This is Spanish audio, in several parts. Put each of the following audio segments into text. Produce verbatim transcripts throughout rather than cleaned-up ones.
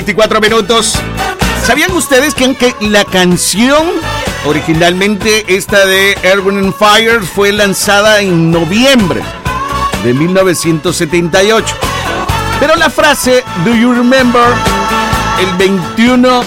veinticuatro minutos. ¿Sabían ustedes que, que la canción originalmente esta de Earth, Wind and Fire fue lanzada en noviembre de mil novecientos setenta y ocho? Pero la frase "Do you remember?" el veintiuno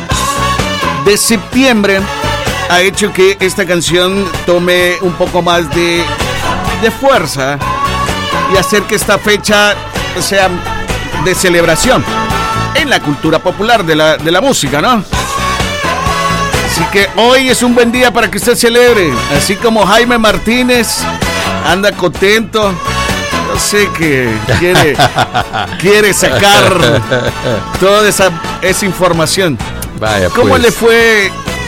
de septiembre ha hecho que esta canción tome un poco más de, de fuerza y hacer que esta fecha sea de celebración en la cultura popular de la, de la música, ¿no? Así que hoy es un buen día para que usted celebre, así como Jaime Martínez anda contento. Yo sé que quiere, quiere sacar toda esa, esa información. Vaya, ¿Cómo pues. le fue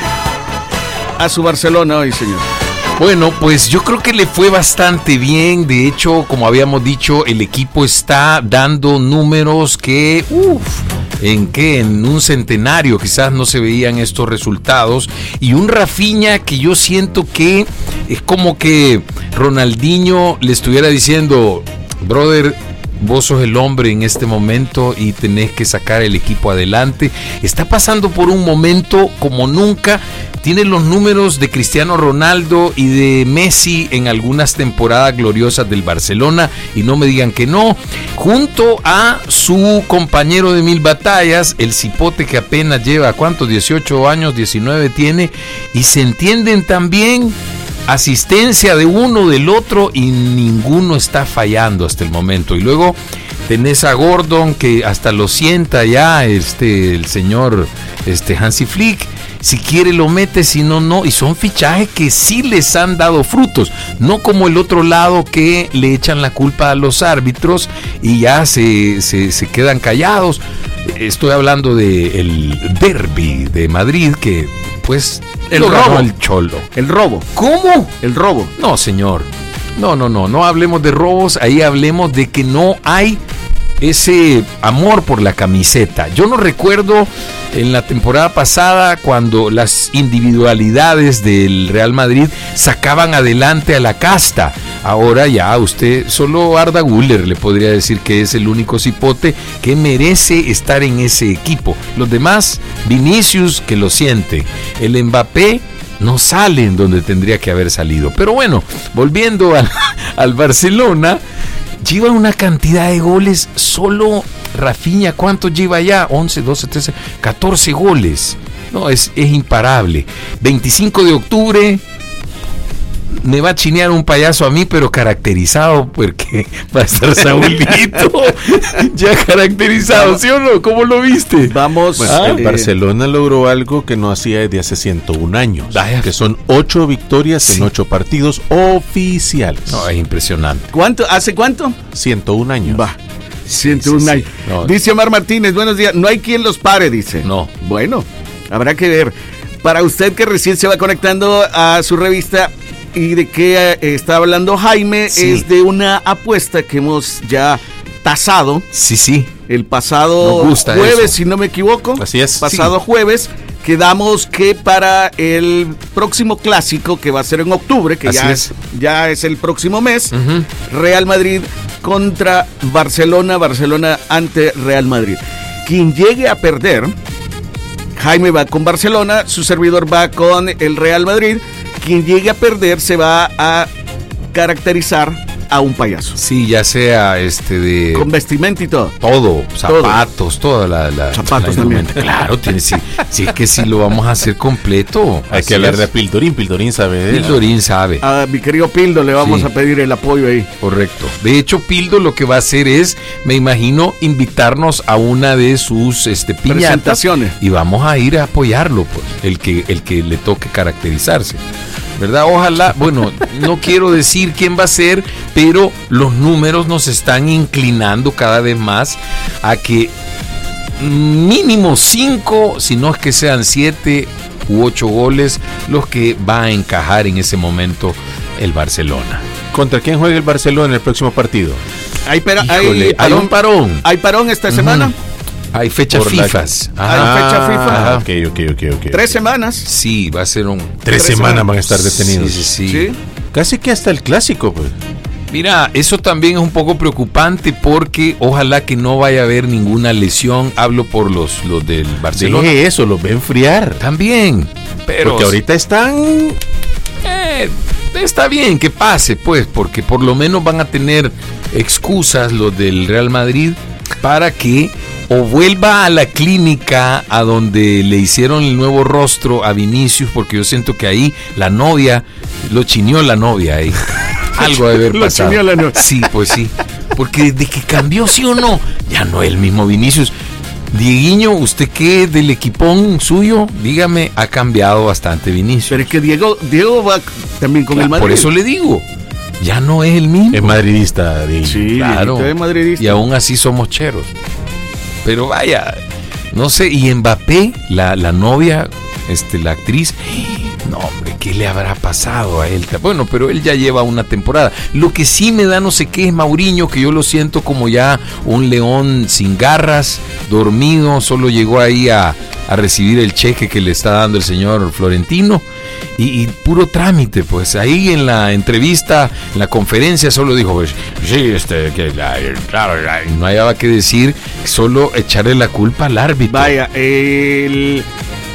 a su Barcelona hoy, señor? Bueno, pues yo creo que le fue bastante bien. De hecho, como habíamos dicho, el equipo está dando números que, uff, ¿en qué? En un centenario quizás no se veían estos resultados. Y un Rafinha que yo siento que es como que Ronaldinho le estuviera diciendo: brother, vos sos el hombre en este momento y tenés que sacar el equipo adelante. Está pasando por un momento como nunca. Tiene los números de Cristiano Ronaldo y de Messi en algunas temporadas gloriosas del Barcelona, y no me digan que no, junto a su compañero de mil batallas, el cipote que apenas lleva, ¿cuántos? dieciocho años, diecinueve tiene, y se entienden también. Asistencia de uno, del otro, y ninguno está fallando hasta el momento. Y luego tenés a Gordon, que hasta lo sienta ya este el señor este Hansi Flick. Si quiere lo mete, si no, no. Y son fichajes que sí les han dado frutos. No como el otro lado, que le echan la culpa a los árbitros y ya se, se, se quedan callados. Estoy hablando del derbi de Madrid, que pues el lo robo, ganó el Cholo. El robo. ¿Cómo? El robo. No, señor. No, no, no. No hablemos de robos. Ahí hablemos de que no hay ese amor por la camiseta. Yo no recuerdo en la temporada pasada cuando las individualidades del Real Madrid sacaban adelante a la casta. Ahora ya usted, solo Arda Güler le podría decir que es el único cipote que merece estar en ese equipo. Los demás, Vinicius, que lo siente. El Mbappé no sale en donde tendría que haber salido. Pero bueno, volviendo al, al Barcelona, lleva una cantidad de goles. Solo Rafinha, ¿cuántos lleva ya? once, doce, trece, catorce goles. No, es, es imparable. veinticinco de octubre, me va a chinear un payaso a mí, pero caracterizado, porque va a estar Saulito ya caracterizado, ¿sí o no? ¿Cómo lo viste? Vamos, bueno, ¿Ah? el Barcelona logró algo que no hacía desde hace ciento un años, Vaya. que son ocho victorias Sí. en ocho partidos oficiales. No, es impresionante. ¿Cuánto? ¿Hace cuánto? ciento un años. Va. ciento uno sí, sí. años. No. Dice Omar Martínez, buenos días. No hay quien los pare, dice. No. Bueno, habrá que ver. Para usted que recién se va conectando a su revista y de qué eh, está hablando Jaime, Sí. es de una apuesta que hemos ya tasado Sí, sí. el pasado Nos gusta jueves, eso. si no me equivoco. Así es. Pasado Sí. jueves, quedamos que para el próximo clásico, que va a ser en octubre, que Así ya es. es. ya es el próximo mes, Uh-huh. Real Madrid contra Barcelona, Barcelona ante Real Madrid. Quien llegue a perder, Jaime va con Barcelona, su servidor va con el Real Madrid. Quien llegue a perder se va a caracterizar a un payaso. Sí, ya sea este de Con vestimenta y todo. todo, zapatos, toda la, la Zapatos la también. indumentaria. Claro, tiene si, si es que si lo vamos a hacer completo. Hay Así que hablar es. de Pildorín. Pildorín sabe de eso. Pildorín sabe. A mi querido Pildo le vamos Sí. a pedir el apoyo ahí. Correcto. De hecho, Pildo lo que va a hacer es, me imagino, invitarnos a una de sus este, piñatas Presentaciones. y vamos a ir a apoyarlo, pues, el que, el que le toque caracterizarse. ¿Verdad? Ojalá, bueno, no quiero decir quién va a ser, pero los números nos están inclinando cada vez más a que mínimo cinco, si no es que sean siete u ocho goles, los que va a encajar en ese momento el Barcelona. ¿Contra quién juega el Barcelona en el próximo partido? Hay, pera- Híjole, hay hay un parón, parón. hay parón esta semana. Hay fecha Por la- FIFAs. Hay Ajá. fecha FIFA. Ah, ok, ok, ok, ok. Tres semanas. Sí, va a ser un... Tres Tres semanas semanas. van a estar detenidos. Sí, sí, sí. Sí. Casi que hasta el clásico, pues. Mira, eso también es un poco preocupante porque ojalá que no vaya a haber ninguna lesión. Hablo por los, los del Barcelona. Deje eso, los va a enfriar. También, pero... Porque ahorita están... Eh, está bien que pase, pues, porque por lo menos van a tener excusas los del Real Madrid para que o vuelva a la clínica a donde le hicieron el nuevo rostro a Vinicius, porque yo siento que ahí la novia, lo chineó la novia ahí. Algo de haber pasado. Lo chineó la novia. Sí, pues sí. Porque desde que cambió, sí o no, ya no es el mismo Vinicius. Dieguiño, ¿usted qué del equipón suyo? Dígame, ha cambiado bastante Vinicius. Pero es que Diego, Diego va también con Claro, el Madrid. por eso le digo, ya no es el mismo. Es madridista. De... Sí, Claro. es madridista. Y aún así somos cheros. Pero vaya, no sé, y Mbappé, la, la novia, este, la actriz, no hombre, ¿qué le habrá pasado a él? Bueno, pero él ya lleva una temporada. Lo que sí me da no sé qué es Mauriño, que yo lo siento como ya un león sin garras, dormido, solo llegó ahí a, a recibir el cheque que le está dando el señor Florentino. Y, y puro trámite, pues ahí en la entrevista, en la conferencia solo dijo, pues, sí, este, que claro, no había que decir, solo echarle la culpa al árbitro. Vaya, el...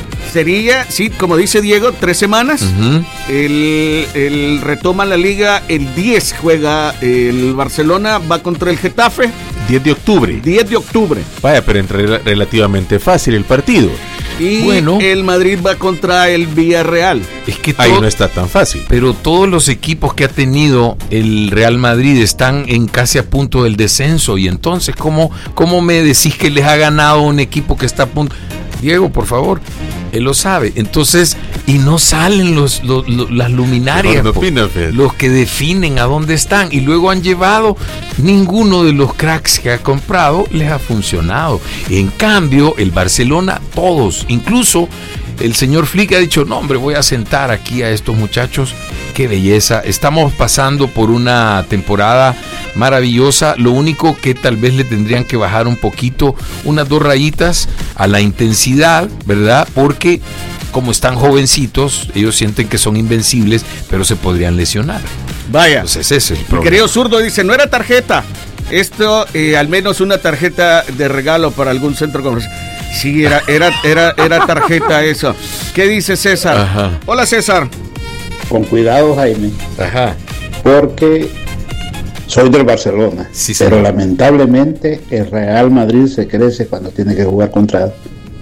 sería, sí, como dice Diego, tres semanas. Uh-huh. el, el retoma la liga el diez, juega el Barcelona, va contra el Getafe. diez de octubre. diez de octubre. Vaya, pero entre relativamente fácil el partido. Y Bueno. el Madrid va contra el Villarreal. Es que Ahí todo- no está tan fácil. Pero todos los equipos que ha tenido el Real Madrid están en casi a punto del descenso. Y entonces, ¿cómo, cómo me decís que les ha ganado un equipo que está a punto? Diego, por favor, él lo sabe. Entonces, y no salen los, los- los- las luminarias, Mejor no po, opina, Fede. los que definen a dónde están. Y luego han llevado, ninguno de los cracks que ha comprado les ha funcionado. En cambio, el Barcelona, todos, incluso el señor Flick ha dicho, no hombre, voy a sentar aquí a estos muchachos. Qué belleza. Estamos pasando por una temporada maravillosa. Lo único que tal vez le tendrían que bajar un poquito, unas dos rayitas a la intensidad, ¿verdad? Porque como están jovencitos, ellos sienten que son invencibles, pero se podrían lesionar. Vaya. Entonces ese es el Mi problema. querido Zurdo dice, no era tarjeta. Esto, eh, al menos una tarjeta de regalo para algún centro comercial. Sí, era, era, era, era tarjeta eso. ¿Qué dice César? Ajá. Hola, César. Con cuidado, Jaime, Ajá. porque soy del Barcelona, Sí, pero señor. lamentablemente el Real Madrid se crece cuando tiene que jugar contra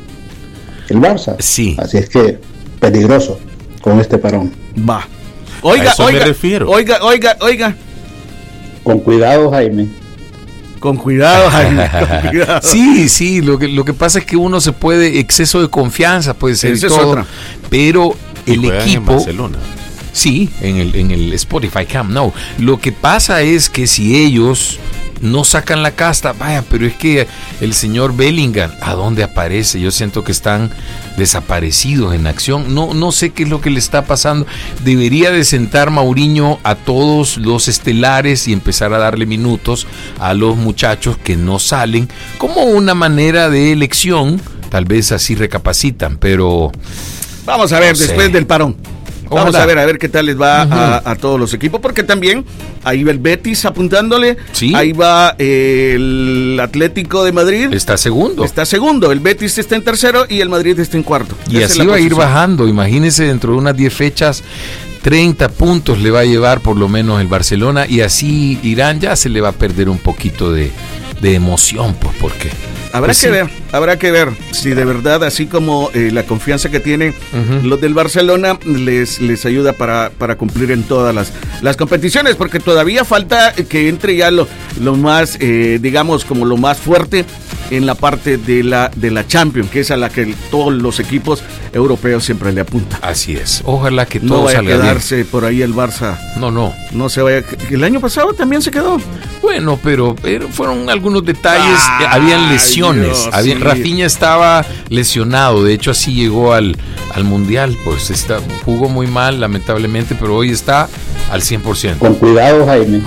el Barça. Sí. Así es que peligroso con este parón. Va. Oiga, A eso me oiga, refiero. oiga, oiga, oiga. Con cuidado, Jaime. Con cuidado, Jaime, con cuidado. Sí, sí, lo que, lo que pasa es que uno se puede, exceso de confianza puede ser Esa y es todo, otra. pero Y el juegan en equipo... Barcelona. Sí, en el, en el Spotify Camp Nou. Lo que pasa es que si ellos no sacan la casta, vaya, pero es que el señor Bellingham, ¿a dónde aparece? Yo siento que están desaparecidos en acción. No, no sé qué es lo que le está pasando. Debería de sentar Mauriño a todos los estelares y empezar a darle minutos a los muchachos que no salen como una manera de elección. Tal vez así recapacitan, pero... Vamos a ver, No sé. después del parón. Vamos Ojalá. a ver, a ver qué tal les va Ujú. a, a todos los equipos, porque también ahí va el Betis apuntándole, Sí. ahí va eh, el Atlético de Madrid, Está segundo. está segundo, el Betis está en tercero y el Madrid está en cuarto. Y Esa es así la va a ir posición. bajando. Imagínense, dentro de unas diez fechas, treinta puntos le va a llevar por lo menos el Barcelona. Y así Irán ya se le va a perder un poquito de, de emoción, pues, porque... Habrá pues que sí. ver, habrá que ver si de verdad, así como eh, la confianza que tienen Ujú. los del Barcelona, les, les ayuda para, para cumplir en todas las, las competiciones, porque todavía falta que entre ya lo, lo más, eh, digamos, como lo más fuerte en la parte de la, de la Champions, que es a la que todos los equipos europeos siempre le apuntan. Así es. Ojalá que No todo vaya a salga bien. quedarse por ahí el Barça, No, no. no se vaya. El año pasado también se quedó. Bueno, pero, pero fueron algunos detalles. Ay, eh, habían lesiones. Dios, habían, sí. Rafinha estaba lesionado. De hecho, así llegó al, al Mundial. Pues está, jugó muy mal, lamentablemente, pero hoy está al cien por ciento. Con cuidado, Jaime.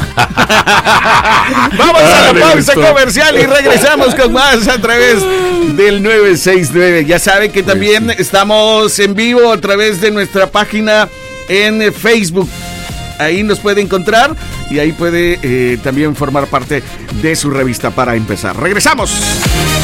Vamos a Ah, la me pausa gustó. comercial y regresamos con más a través del nueve seis nueve. Ya saben que también estamos en vivo a través de nuestra página en Facebook. Ahí nos puede encontrar y ahí puede eh, también formar parte de su revista para empezar. Regresamos.